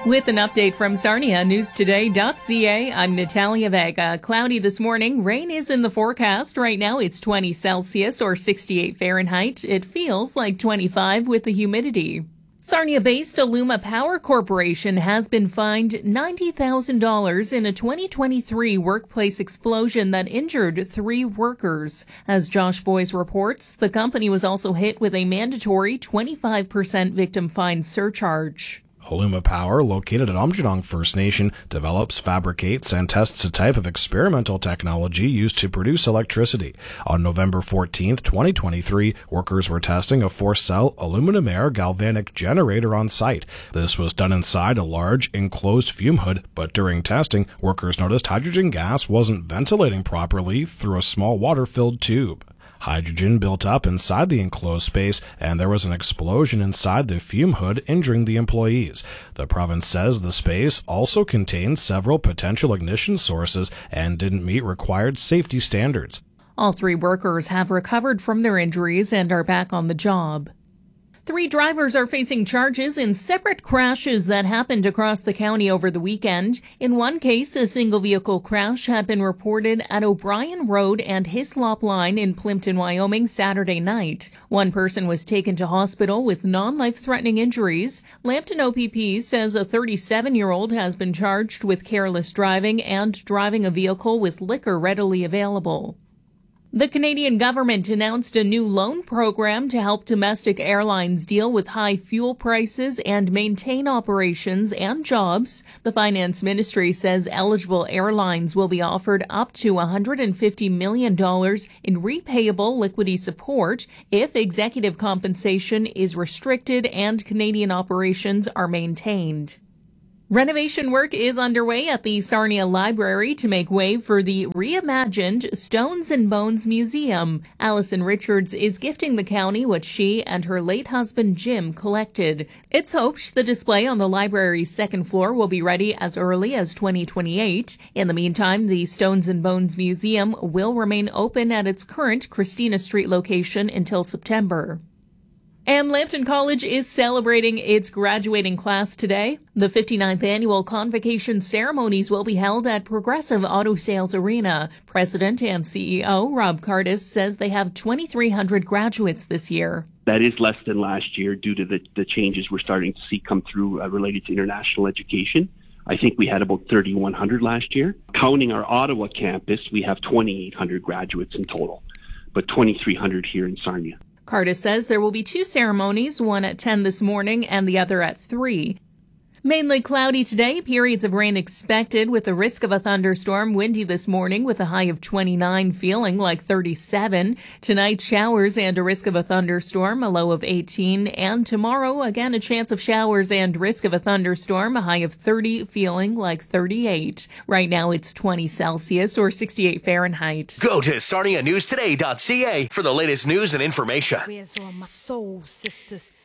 With an update from Sarnia, newstoday.ca, I'm Natalia Vega. Cloudy this morning. Rain is in the forecast. Right now it's 20 Celsius or 68 Fahrenheit. It feels like 25 with the humidity. Sarnia-based Aluma Power Corporation has been fined $90,000 in a 2023 workplace explosion that injured 3 workers. As Josh Boys reports, the company was also hit with a mandatory 25% victim fine surcharge. Aluma Power, located at Umjadong First Nation, develops, fabricates, and tests a type of experimental technology used to produce electricity. On November 14, 2023, workers were testing a 4-cell aluminum-air galvanic generator on site. This was done inside a large, enclosed fume hood, but during testing, workers noticed hydrogen gas wasn't ventilating properly through a small water-filled tube. Hydrogen built up inside the enclosed space, and there was an explosion inside the fume hood, injuring the employees. The province says the space also contained several potential ignition sources and didn't meet required safety standards. All 3 workers have recovered from their injuries and are back on the job. 3 drivers are facing charges in separate crashes that happened across the county over the weekend. In one case, a single vehicle crash had been reported at O'Brien Road and Hislop Line in Plimpton, Wyoming, Saturday night. One person was taken to hospital with non-life-threatening injuries. Lambton OPP says a 37-year-old has been charged with careless driving and driving a vehicle with liquor readily available. The Canadian government announced a new loan program to help domestic airlines deal with high fuel prices and maintain operations and jobs. The Finance Ministry says eligible airlines will be offered up to $150 million in repayable liquidity support if executive compensation is restricted and Canadian operations are maintained. Renovation work is underway at the Sarnia Library to make way for the reimagined Stones and Bones Museum. Allison Richards is gifting the county what she and her late husband Jim collected. It's hoped the display on the library's 2nd floor will be ready as early as 2028. In the meantime, the Stones and Bones Museum will remain open at its current Christina Street location until September. And Lambton College is celebrating its graduating class today. The 59th annual convocation ceremonies will be held at Progressive Auto Sales Arena. President and CEO Rob Cardis says they have 2,300 graduates this year. That is less than last year due to the changes we're starting to see come through related to international education. I think we had about 3,100 last year. Counting our Ottawa campus, we have 2,800 graduates in total, but 2,300 here in Sarnia. Cardis says there will be 2 ceremonies, one at 10 this morning and the other at 3. Mainly cloudy today, periods of rain expected with the risk of a thunderstorm. Windy this morning with a high of 29, feeling like 37. Tonight, showers and a risk of a thunderstorm, a low of 18. And tomorrow, again, a chance of showers and risk of a thunderstorm, a high of 30, feeling like 38. Right now, it's 20 Celsius or 68 Fahrenheit. Go to sarnianewstoday.ca for the latest news and information. Where's all my soul sisters?